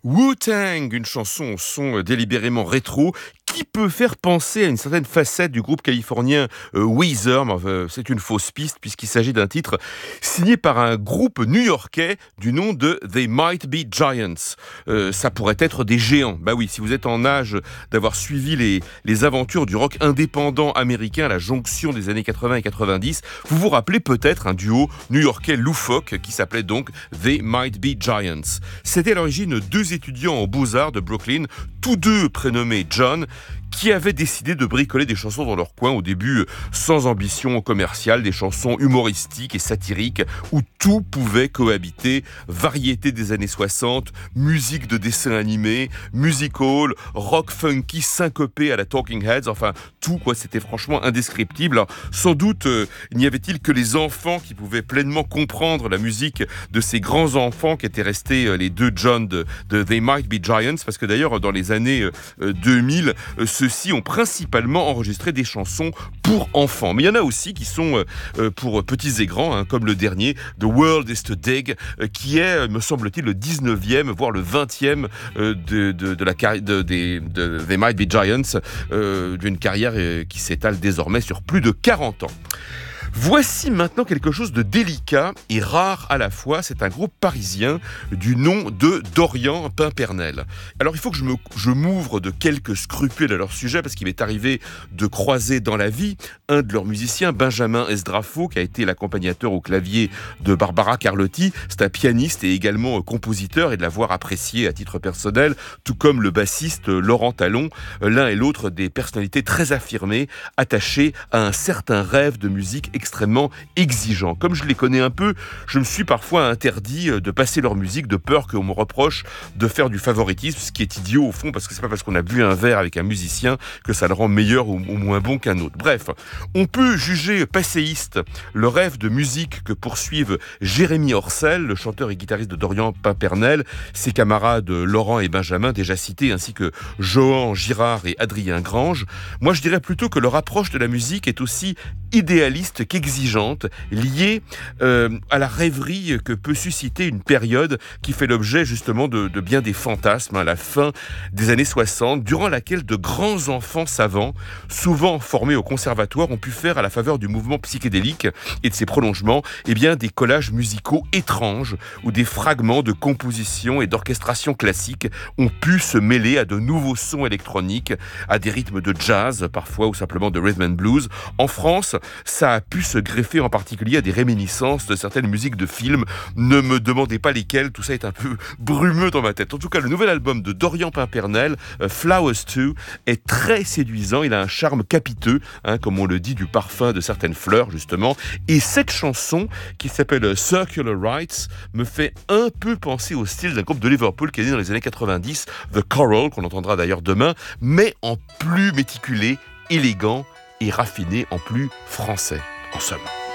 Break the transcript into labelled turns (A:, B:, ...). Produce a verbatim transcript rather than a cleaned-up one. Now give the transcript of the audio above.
A: Wu-Tang, une chanson au son délibérément rétro qui peut faire penser à une certaine facette du groupe californien euh, Weezer, mais enfin, c'est une fausse piste puisqu'il s'agit d'un titre signé par un groupe new-yorkais du nom de They Might Be Giants. Euh, ça pourrait être des géants. Bah oui, si vous êtes en âge d'avoir suivi les, les aventures du rock indépendant américain à la jonction des années quatre-vingts et quatre-vingt-dix, vous vous rappelez peut-être un duo new-yorkais loufoque qui s'appelait donc They Might Be Giants. C'était à l'origine deux étudiants en beaux-arts de Brooklyn, tous deux prénommés John, qui avaient décidé de bricoler des chansons dans leur coin, au début sans ambition commerciale, des chansons humoristiques et satiriques où tout pouvait cohabiter, variété des années soixante, musique de dessin animé, music hall, rock funky syncopé à la Talking Heads, enfin tout quoi, c'était franchement indescriptible. Alors, sans doute euh, n'y avait-il que les enfants qui pouvaient pleinement comprendre la musique de ces grands enfants qui étaient restés euh, les deux John de, de They Might Be Giants, parce que d'ailleurs dans les années euh, deux mille, euh, ceux-ci ont principalement enregistré des chansons pour enfants. Mais il y en a aussi qui sont euh, pour petits et grands, hein, comme le dernier, The World is to Dig, euh, qui est, me semble-t-il, le dix-neuvième, voire le vingtième euh, de, de, de la carrière de, de, de They Might Be Giants, euh, d'une carrière euh, qui s'étale désormais sur plus de quarante ans. Voici maintenant quelque chose de délicat et rare à la fois. C'est un groupe parisien du nom de Dorian Pimpernel. Alors il faut que je, me, je m'ouvre de quelques scrupules à leur sujet parce qu'il m'est arrivé de croiser dans la vie un de leurs musiciens, Benjamin Esdrafo, qui a été l'accompagnateur au clavier de Barbara Carlotti. C'est un pianiste et également compositeur et de l'avoir apprécié à titre personnel, tout comme le bassiste Laurent Talon, l'un et l'autre des personnalités très affirmées, attachées à un certain rêve de musique extrêmement exigeant. Comme je les connais un peu, je me suis parfois interdit de passer leur musique de peur qu'on me reproche de faire du favoritisme, ce qui est idiot au fond, parce que c'est pas parce qu'on a bu un verre avec un musicien que ça le rend meilleur ou, ou moins bon qu'un autre. Bref, on peut juger passéiste le rêve de musique que poursuivent Jérémy Orcel, le chanteur et guitariste de Dorian Pimpernel, ses camarades Laurent et Benjamin, déjà cités, ainsi que Johan Girard et Adrien Grange. Moi, je dirais plutôt que leur approche de la musique est aussi idéaliste qu'exigeante, liée euh, à la rêverie que peut susciter une période qui fait l'objet justement de, de bien des fantasmes à la fin des années soixante, durant laquelle de grands enfants savants, souvent formés au conservatoire, ont pu faire à la faveur du mouvement psychédélique et de ses prolongements, eh bien, des collages musicaux étranges où des fragments de composition et d'orchestration classique ont pu se mêler à de nouveaux sons électroniques, à des rythmes de jazz parfois ou simplement de rhythm and blues. En France, ça a pu se greffer en particulier à des réminiscences de certaines musiques de films. Ne me demandez pas lesquelles, tout ça est un peu brumeux dans ma tête. En tout cas, le nouvel album de Dorian Pimpernel, uh, Flowers deux, est très séduisant. Il a un charme capiteux, hein, comme on le dit du parfum de certaines fleurs, justement. Et cette chanson, qui s'appelle Circular Rights, me fait un peu penser au style d'un groupe de Liverpool qui est né dans les années quatre-vingt-dix, The Coral, qu'on entendra d'ailleurs demain, mais en plus méticulé, élégant et raffiné, en plus français, en somme.